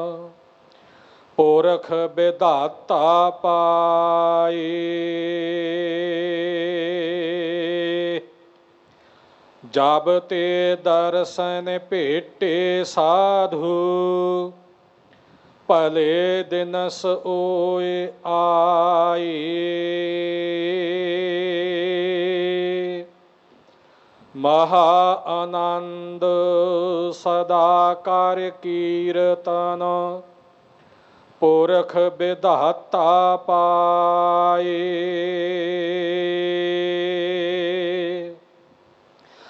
ਪੁਰਖ ਵਿਧਾਤਾ ਪਾਏ। ਜਬ ਤੇ ਦਰਸ਼ਨ ਭੇਟੇ ਸਾਧੂ, ਭਲੇ ਦਿਨਸ ਓਏ ਆਏ। ਮਹਾ ਆਨੰਦ ਸਦਾ ਕਰ ਕੀਰਤਨ, ਪੁਰਖ ਵਿਧਾਤਾ ਪਾਏ।